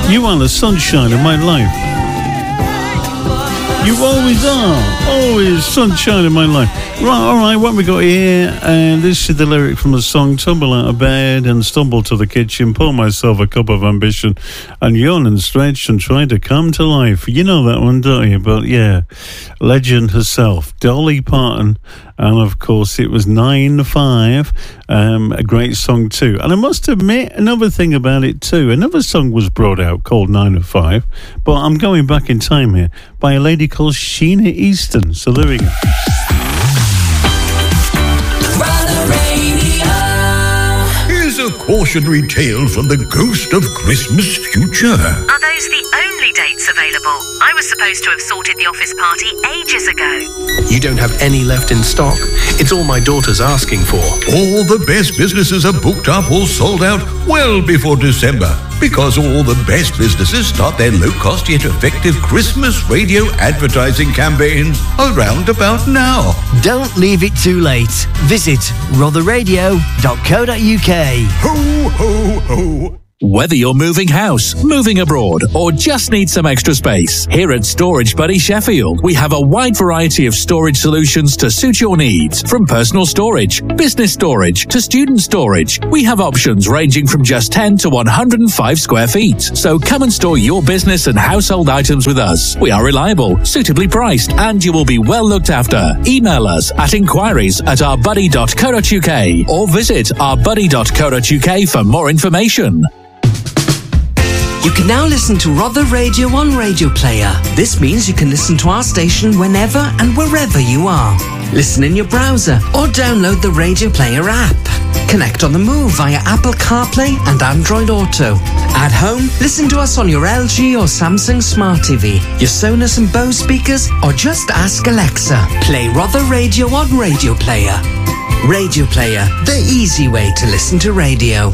You are the sunshine of my life. You always are. Always sunshine in my life. Right, all right, what we got here? And this is the lyric from the song. Tumble out of bed and stumble to the kitchen. Pour myself a cup of ambition and yawn and stretch and try to come to life. You know that one, don't you? But yeah, legend herself, Dolly Parton. And of course, it was 9-5. A great song too. And I must admit, another thing about it too. Another song was brought out called 9-5. But I'm going back in time here by a lady called Sheena Easton. So there we go. Here's a cautionary tale from the ghost of Christmas future. Are those the only dates available? I was supposed to have sorted the office party ages ago. You don't have any left in stock? It's all my daughter's asking for. All the best businesses are booked up or sold out well before December, because all the best businesses start their low-cost yet effective Christmas radio advertising campaigns around about now. Don't leave it too late. Visit rotherradio.co.uk. Ho, ho, ho. Whether you're moving house, moving abroad, or just need some extra space, here at Storage Buddy Sheffield, we have a wide variety of storage solutions to suit your needs. From personal storage, business storage, to student storage, we have options ranging from just 10 to 105 square feet. So come and store your business and household items with us. We are reliable, suitably priced, and you will be well looked after. Email us at inquiries@ourbuddy.co.uk or visit ourbuddy.co.uk for more information. You can now listen to Rother Radio on Radio Player. This means you can listen to our station whenever and wherever you are. Listen in your browser or download the Radio Player app. Connect on the move via Apple CarPlay and Android Auto. At home, listen to us on your LG or Samsung Smart TV, your Sonos and Bose speakers, or just ask Alexa. Play Rother Radio on Radio Player. Radio Player, the easy way to listen to radio.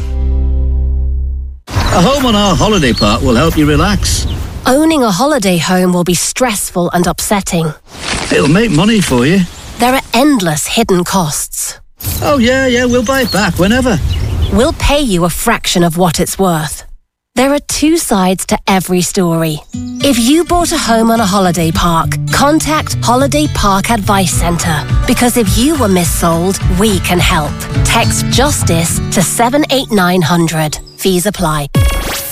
A home on our holiday park will help you relax. Owning a holiday home will be stressful and upsetting. It'll make money for you. There are endless hidden costs. Oh, yeah, we'll buy it back whenever. We'll pay you a fraction of what it's worth. There are two sides to every story. If you bought a home on a holiday park, contact Holiday Park Advice Centre. Because if you were missold, we can help. Text JUSTICE to 78900. Fees apply.